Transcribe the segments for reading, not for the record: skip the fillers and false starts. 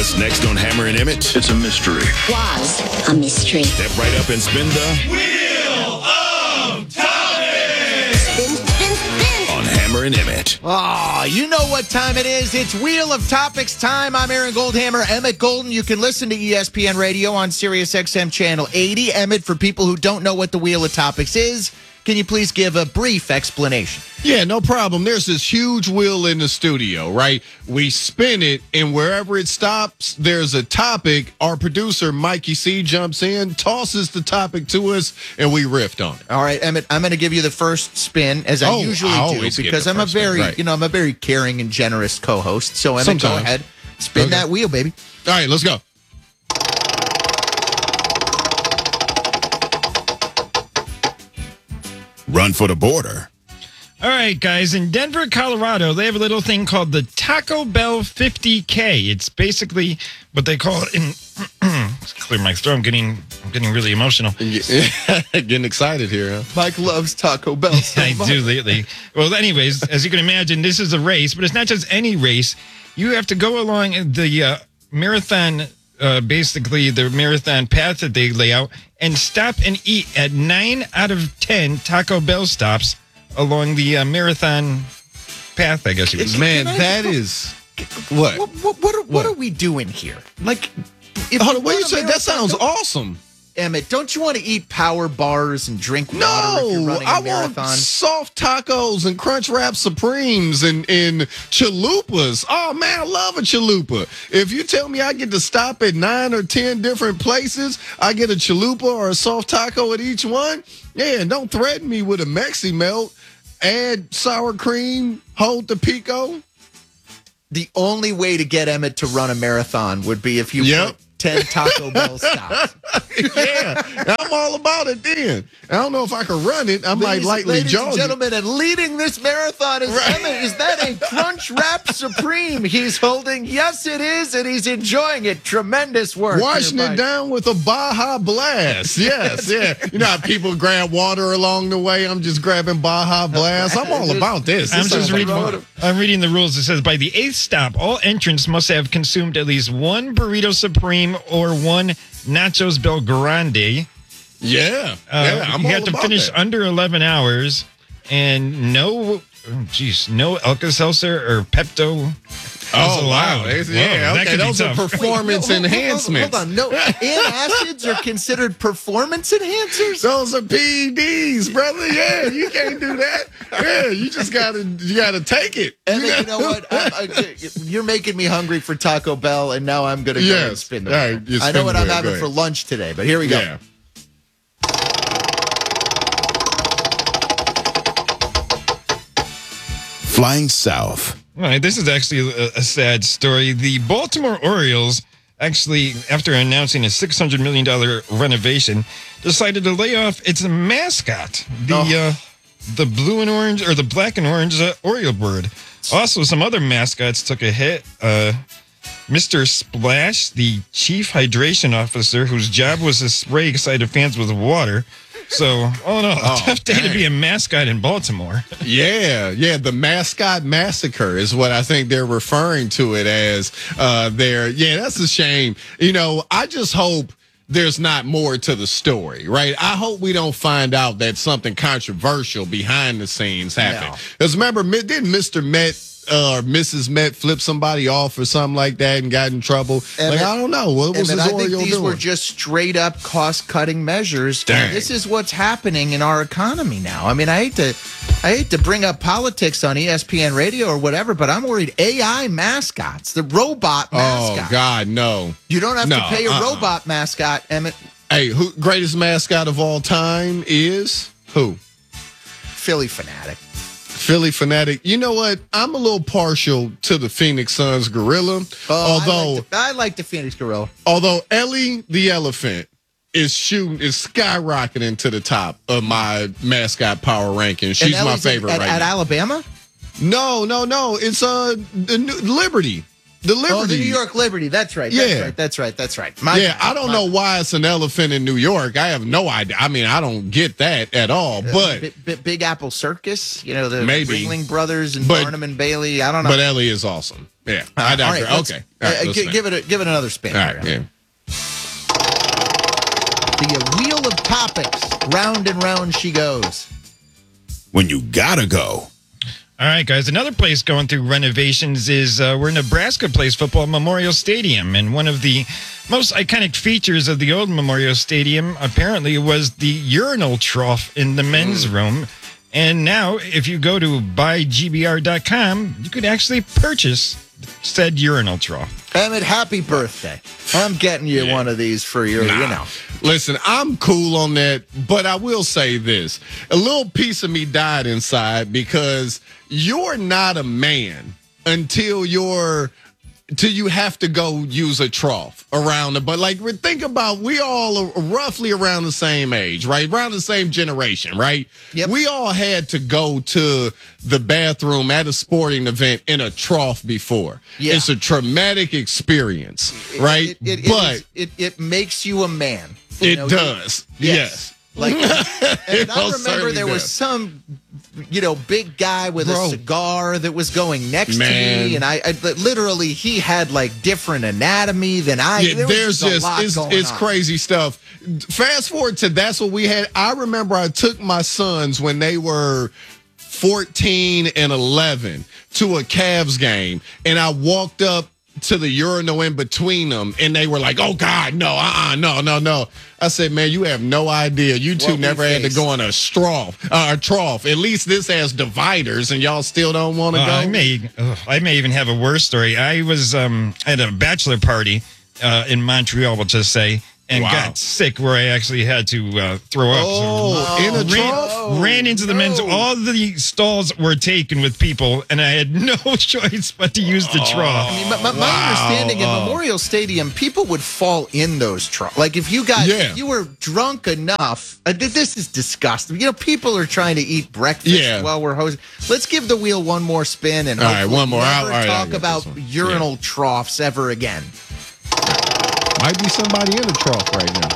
What's next on Hammer and Emmett? It's a mystery. Was a mystery. Step right up and spin the Wheel of Topics! Spin, spin, spin. on Hammer and Emmett. Oh, you know what time it is. It's Wheel of Topics time. I'm Aaron Goldhammer. Emmett Golden. You can listen to ESPN Radio on Sirius XM Channel 80. Emmett, for people who don't know what the Wheel of Topics is, can you please give a brief explanation? Yeah, no problem. There's this huge wheel in the studio, right? We spin it, and wherever it stops, there's a topic. Our producer, Mikey C, jumps in, tosses the topic to us, and we riffed on it. All right, Emmett, I'm going to give you the first spin, as I usually do, always get because the I'm a first spin, very, right. I'm a very caring and generous co-host. So, Emmett, Sometimes. go ahead. Spin that wheel, baby. All right, let's go. Run for the border. All right, guys. In Denver, Colorado, they have a little thing called the Taco Bell 50K. It's basically what they call it in. Clear my throat. I'm getting really emotional. Getting excited here, huh? Mike loves Taco Bell so I much. do lately. Well, anyways, as you can imagine, this is a race, but it's not just any race. You have to go along the marathon, basically the marathon path that they lay out, and stop and eat at 9 out of 10 Taco Bell stops along the marathon path, I guess you would say. Man, Can I- that is what? What are we doing here? Like, if Hold on, what run you a say? That marathon, sounds don't- awesome. Emmett, don't you want to eat power bars and drink water if you're No, running a I want marathon? soft tacos and Crunch Wrap Supremes and chalupas. Oh, man, I love a chalupa. If you tell me I get to stop at 9 or 10 different places, I get a chalupa or a soft taco at each one, yeah, don't threaten me with a Mexi Melt. Add sour cream, hold the pico. The only way to get Emmett to run a marathon would be if you Yep. put 10 Taco Bell stops. Yeah, I'm all about it then. I don't know if I can run it. I might lightly ladies and jog it. gentlemen, and leading this marathon is Right. Emmett. Is that a Crunch Wrap Supreme he's holding? Yes, it is, and he's enjoying it. Tremendous work. Washing here, it Mike. down with a Baja Blast. Yes, yeah. You know how people grab water along the way? I'm just grabbing Baja Blast. I'm all about this. I'm This just sounds like reading. fun. I'm reading the rules. It says by the 8th stop, all entrants must have consumed at least one burrito supreme or one nachos Bel Grande. Yeah. I'm You all have to about finish that. under 11 hours, and no Alka-Seltzer or Pepto. Oh, allowed. wow. Whoa, Yeah, that okay. could be Those are tough. performance enhancements. Hold on. No, antacids are considered performance enhancers? Those are PEDs, brother. Yeah, you can't do that. Yeah, you just gotta take it. Emmett, you know what? You're making me hungry for Taco Bell, and now I'm going to go and Yes. spin the All wheel. right, you I spin know what the I'm wheel. having Go for ahead. lunch today, but here we go. Yeah. Flying south. All right, this is actually a sad story. The Baltimore Orioles, actually, after announcing a $600 million renovation, decided to lay off its mascot, the blue and orange, or the black and orange Oriole bird. Also, some other mascots took a hit. Mr. Splash, the chief hydration officer, whose job was to spray excited fans with water. So, all in all, tough day to be a mascot in Baltimore. Yeah, the mascot massacre is what I think they're referring to it as. Yeah, that's a shame. You know, I just hope there's not more to the story, right? I hope we don't find out that something controversial behind the scenes happened. Because remember, didn't Mr. Met or Mrs. Met flip somebody off or something like that and got in trouble? Emmett, I don't know. What was Emmett, this I think Oriole these doing? were just straight up cost cutting measures. Dang. And this is what's happening in our economy now. I mean, I hate to bring up politics on ESPN Radio or whatever, but I'm worried AI mascots, the robot mascot. Oh, God, no. You don't have No, to pay a robot mascot, Emmett. Hey, who greatest mascot of all time is who? Philly Fanatic. Philly Fanatic. You know what? I'm a little partial to the Phoenix Suns gorilla. I like the Phoenix Gorilla. Although Ellie the elephant is skyrocketing to the top of my mascot power ranking. She's And my Ellie's favorite at right now. Alabama? No. It's the Liberty. The Liberty. Oh, the New York Liberty. That's right. That's right. I don't know why it's an elephant in New York. I have no idea. I mean, I don't get that at all. But Big Apple Circus, you know, the Maybe. Ringling Brothers and But- Barnum and Bailey. I don't know. But Ellie is awesome. Yeah. All right, let's- okay. All right, let's give it another spin. All right. Yeah. The wheel of topics. Round and round she goes. When you gotta go. All right, guys. Another place going through renovations is where Nebraska plays football at Memorial Stadium. And one of the most iconic features of the old Memorial Stadium apparently was the urinal trough in the men's room. And now, if you go to buygbr.com, you could actually purchase said urinal trough. Emmett, happy birthday. I'm getting you one of these for your, Listen, I'm cool on that, but I will say this. A little piece of me died inside because you're not a man until you have to go use a trough around it. But like, think about, we all are roughly around the same age, right? Around the same generation, right? Yep. We all had to go to the bathroom at a sporting event in a trough before. Yeah. It's a traumatic experience, right? It makes you a man. It does. Yes. Like, and I most remember there certainly was does. some, big guy with Bro. a cigar that was going next to Man. me, and I literally he had like different anatomy than I. Yeah, there was there's just a lot going it's on. crazy stuff. Fast forward to that's what we had. I remember I took my sons when they were 14 and 11 to a Cavs game, and I walked up to the urinal in between them, and they were like, "Oh God, no, no." I said, "Man, you have no idea. You two What we never had to faced. go in a trough. At least this has dividers, and y'all still don't want to go." I may even have a worse story. I was at a bachelor party in Montreal, we'll just say, and Wow. got sick where I actually had to throw up. Oh, in a trough. Ran into the men's. All the stalls were taken with people, and I had no choice but to use the trough. I mean, my understanding in Memorial Stadium, people would fall in those troughs. Like if you if you were drunk enough, this is disgusting. People are trying to eat breakfast while we're hosting. Let's give the wheel one more spin and All right, one more. Never All right, I'll talk get about this one. urinal troughs ever again. Might be somebody in a trough right now.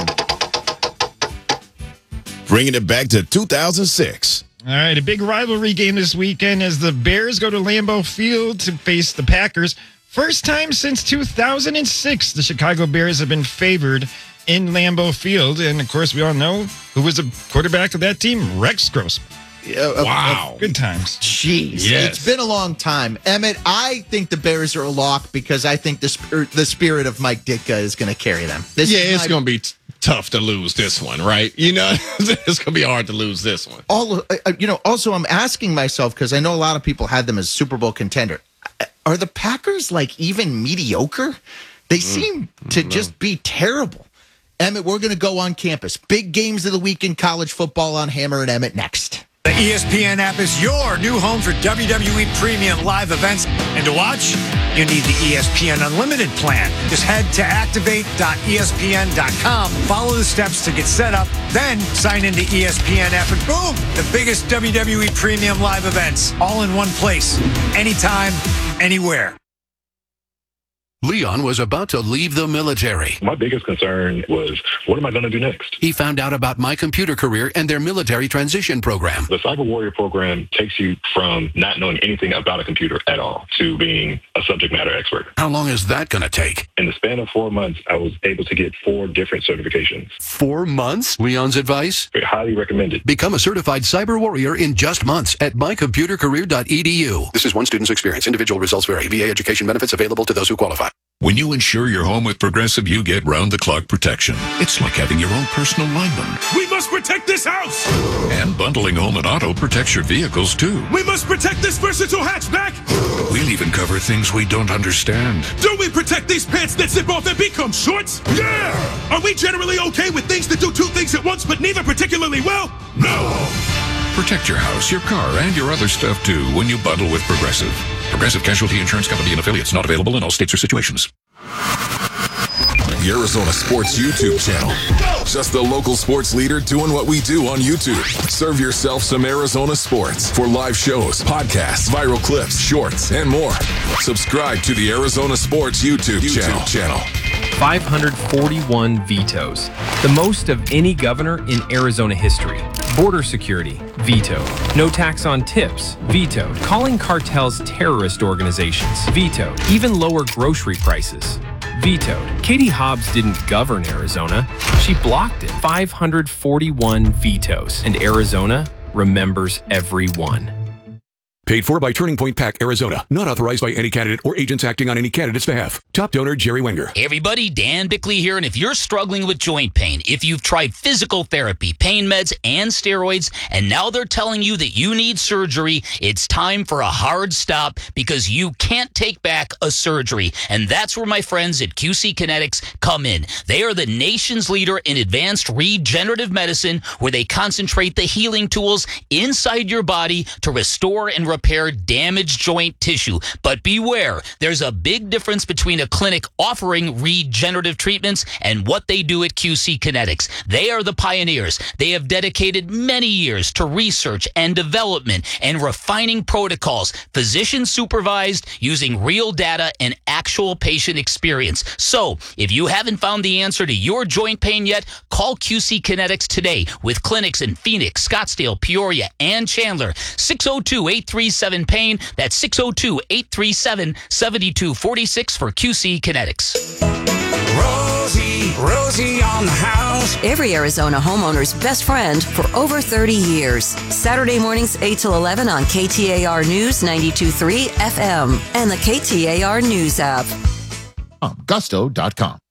Bringing it back to 2006. All right, a big rivalry game this weekend as the Bears go to Lambeau Field to face the Packers. First time since 2006, the Chicago Bears have been favored in Lambeau Field. And, of course, we all know who was the quarterback of that team, Rex Grossman. Wow. Good times. Jeez, Yes. It's been a long time. Emmett, I think the Bears are a lock because I think the spirit of Mike Ditka is going to carry them. It's going to be tough to lose this one, right? It's going to be hard to lose this one. Also, I'm asking myself, because I know a lot of people had them as Super Bowl contender. Are the Packers like even mediocre? They seem to just be terrible. Emmett, we're going to go on campus. Big games of the week in college football on Hammer and Emmett next. The ESPN app is your new home for WWE Premium live events. And to watch, you need the ESPN Unlimited plan. Just head to activate.espn.com, follow the steps to get set up, then sign into ESPN app, and boom, the biggest WWE Premium live events, all in one place, anytime, anywhere. Leon was about to leave the military. My biggest concern was, what am I going to do next? He found out about My Computer Career and their military transition program. The Cyber Warrior program takes you from not knowing anything about a computer at all to being a subject matter expert. How long is that going to take? In the span of 4 months, I was able to get 4 different certifications. 4 months? Leon's advice? Highly recommended. Become a certified cyber warrior in just months at mycomputercareer.edu. This is one student's experience. Individual results vary. VA education benefits available to those who qualify. When you insure your home with Progressive, you get round-the-clock protection. It's like having your own personal lineman. We must protect this house! And bundling home and auto protects your vehicles, too. We must protect this versatile hatchback! We'll even cover things we don't understand. Do we protect these pants that zip off and become shorts? Yeah! Are we generally okay with things that do 2 things at once, but neither particularly well? No! Protect your house, your car, and your other stuff, too, when you bundle with Progressive. Progressive Casualty Insurance Company and affiliates, not available in all states or situations. The Arizona Sports YouTube channel. Just the local sports leader doing what we do on YouTube. Serve yourself some Arizona sports for live shows, podcasts, viral clips, shorts, and more. Subscribe to the Arizona Sports YouTube channel. 541 vetoes, the most of any governor in Arizona history. Border security, vetoed. No tax on tips, vetoed. Calling cartels terrorist organizations, vetoed. Even lower grocery prices, vetoed. Katie Hobbs didn't govern Arizona. She blocked it. 541 vetoes. And Arizona remembers every one. Paid for by Turning Point PAC, Arizona. Not authorized by any candidate or agents acting on any candidate's behalf. Top donor, Jerry Wenger. Hey everybody, Dan Bickley here, and if you're struggling with joint pain, if you've tried physical therapy, pain meds, and steroids, and now they're telling you that you need surgery, it's time for a hard stop because you can't take back a surgery. And that's where my friends at QC Kinetics come in. They are the nation's leader in advanced regenerative medicine, where they concentrate the healing tools inside your body to restore and repair damaged joint tissue. But beware, there's a big difference between a clinic offering regenerative treatments and what they do at QC Kinetics. They are the pioneers. They have dedicated many years to research and development and refining protocols, physician supervised, using real data and actual patient experience. So, if you haven't found the answer to your joint pain yet, call QC Kinetics today with clinics in Phoenix, Scottsdale, Peoria, and Chandler. 602-837-PAIN. That's 602-837-7246 for QC Kinetics. Rosie on the house. Every Arizona homeowner's best friend for over 30 years. Saturday mornings 8 till 11 on KTAR News 92.3 FM and the KTAR News app. Gusto.com.